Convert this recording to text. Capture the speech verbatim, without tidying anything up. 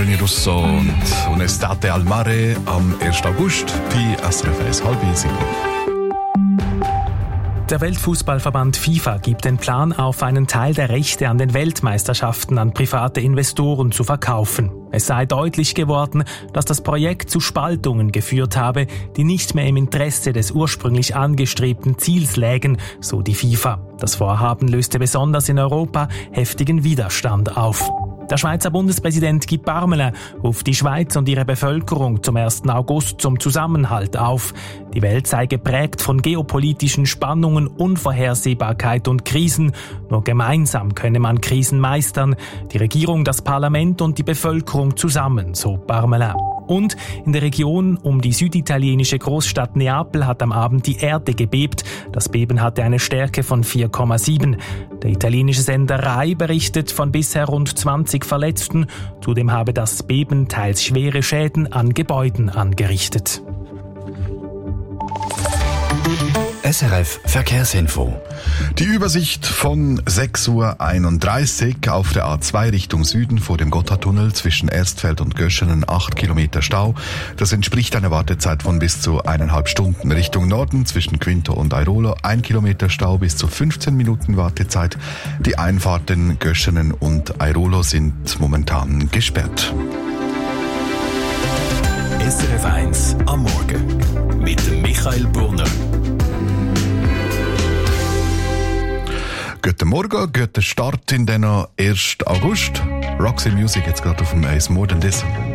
René Russo und Un'estate al mare am ersten August bei S R F eins halb sieben. Der Weltfußballverband FIFA gibt den Plan auf, einen Teil der Rechte an den Weltmeisterschaften an private Investoren zu verkaufen. Es sei deutlich geworden, dass das Projekt zu Spaltungen geführt habe, die nicht mehr im Interesse des ursprünglich angestrebten Ziels lägen, so die FIFA. Das Vorhaben löste besonders in Europa heftigen Widerstand auf. Der Schweizer Bundespräsident Guy Parmelin ruft die Schweiz und ihre Bevölkerung zum ersten August zum Zusammenhalt auf. Die Welt sei geprägt von geopolitischen Spannungen, Unvorhersehbarkeit und Krisen. Nur gemeinsam könne man Krisen meistern. Die Regierung, das Parlament und die Bevölkerung zusammen, so Parmelin. Und in der Region um die süditalienische Großstadt Neapel hat am Abend die Erde gebebt. Das Beben hatte eine Stärke von vier Komma sieben. Der italienische Sender Rai berichtet von bisher rund zwanzig Verletzten. Zudem habe das Beben teils schwere Schäden an Gebäuden angerichtet. S R F Verkehrsinfo. Die Übersicht von sechs Uhr einunddreißig auf der A zwei Richtung Süden vor dem Gotthardtunnel zwischen Erstfeld und Göschenen acht Kilometer Stau. Das entspricht einer Wartezeit von bis zu eineinhalb Stunden. Richtung Norden zwischen Quinto und Airolo ein Kilometer Stau bis zu fünfzehn Minuten Wartezeit. Die Einfahrten Göschenen und Airolo sind momentan gesperrt. S R F eins am Morgen mit Michael Brunner. Guten Morgen, guten Start in den ersten August. Roxy Music jetzt gerade auf dem Eis More Than This.